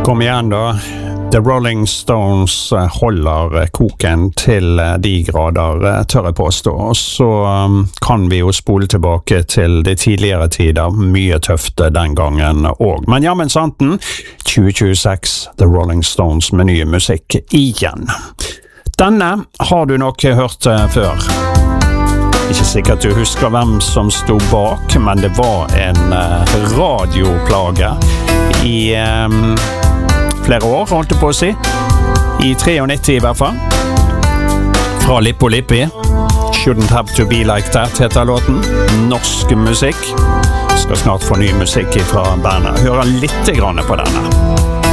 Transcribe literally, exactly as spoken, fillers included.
Kom igjen da. The Rolling Stones holder koken til de grader, tør jeg påstå. Og så kan vi jo spole tilbake til de tidligere tider, mye tøft den gangen også. Men ja, men santen, tjue tjueseks, The Rolling Stones med ny musikk igjen. Denne har du nok hørt før. Ikke sikkert du husker hvem som stod bak, men det var en radioplage i... Um, flere år, holdt jeg på å si. I nittiotre i hvert fall. Fra Lippo Lippi. Shouldn't have to be like that, heter låten. Norsk musikk. Skal snart få ny musikk fra bandet. Hører litt grann på denne.